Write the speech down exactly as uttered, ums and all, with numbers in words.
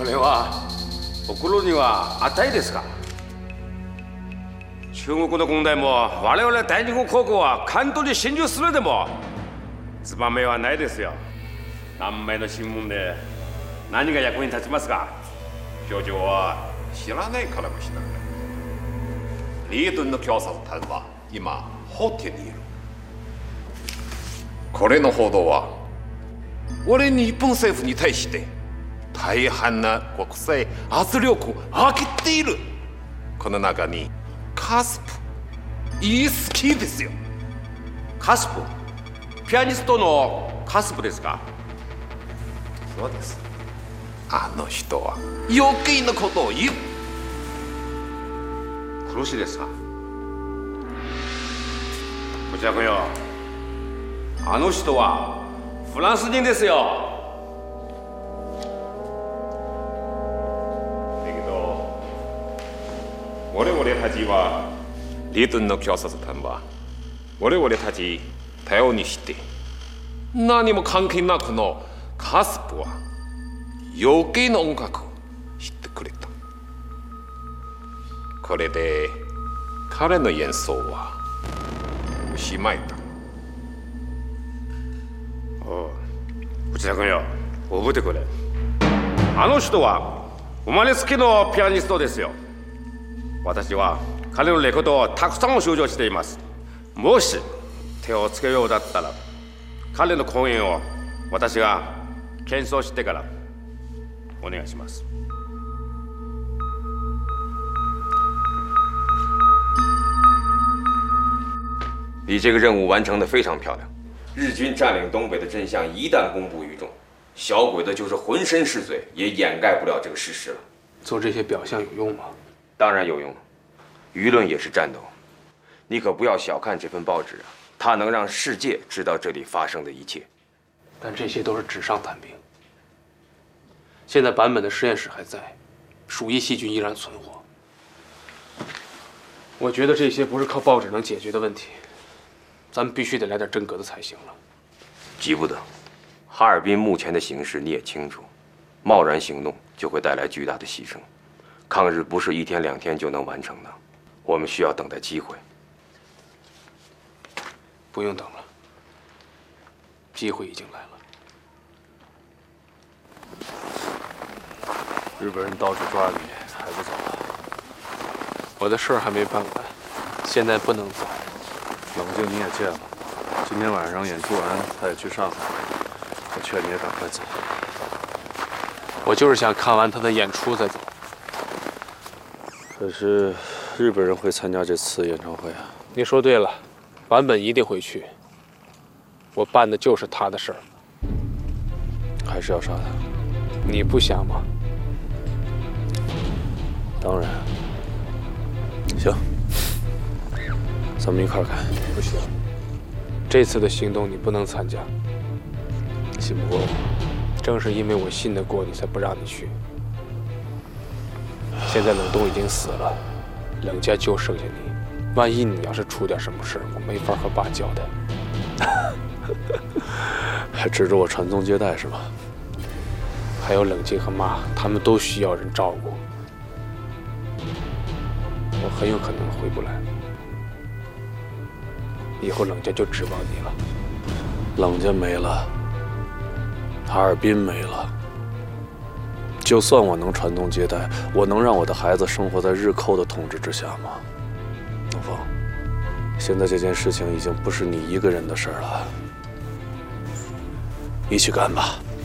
れは送るには値ですか？中国の軍隊も我々大日本高校は関東に侵入するでもつばめはないですよ。何枚の新聞で何が役に立ちますか？ 教授は知らないからもしれない。リードンの教察団は今法廷にいる。これの報道は俺に日本政府に対して大変な国際圧力をかけている。この中にカスプいい好きですよ。 カスプピアニストのカスプですか？ そうです。あの人は余計なことを言う。 苦しいですか？こちら君よ、あの人はフランス人ですよ。 だけど我々たちはリードンの教察団は我々たち頼りにして何も関係なくのカスプは余計な音楽を知ってくれた。これで彼の演奏はおしまいだ。 おう、内田君よ、覚えてくれ。あの人は生まれつきのピアニストですよ。私は彼のレコードをたくさん収蔵しています。もし手をつけようだったら彼の公演を私が検証してからお願いします。 你这个任务完成的非常漂亮。日军占领东北的真相一旦公布于众，小鬼子就是浑身是罪，也掩盖不了这个事实了。 做这些表象有用吗？ 当然有用，舆论也是战斗。你可不要小看这份报纸啊，它能让世界知道这里发生的一切。 但这些都是纸上谈兵。现在坂本的实验室还在，鼠疫细菌依然存活。我觉得这些不是靠报纸能解决的问题，咱们必须得来点真格的才行了。 急不得，哈尔滨目前的形势你也清楚，贸然行动就会带来巨大的牺牲。抗日不是一天两天就能完成的，我们需要等待机会。 不用等了，机会已经来了。 日本人到处抓你，还不走啊？ 我的事儿还没办完，现在不能走。 冷静你也见了，今天晚上演出完，他也去上海。我劝你也赶快走。 我就是想看完他的演出再走。 可是日本人会参加这次演唱会啊？ 你说对了，坂本一定会去。我办的就是他的事儿。 还是要杀他？ 你不想吗？ 当然。行，咱们一块儿干。 不行，这次的行动你不能参加。 信不过我？ 正是因为我信得过你，才不让你去。现在冷冻已经死了，冷家就剩下你。万一你要是出点什么事儿，我没法和爸交代。 还指着我传宗接代是吧？ 还有冷静和妈，他们都需要人照顾。我很有可能回不来，以后冷家就指望你了。 冷家没了，哈尔滨没了。就算我能传宗接代，我能让我的孩子生活在日寇的统治之下吗？东风，现在这件事情已经不是你一个人的事儿了，一起干吧。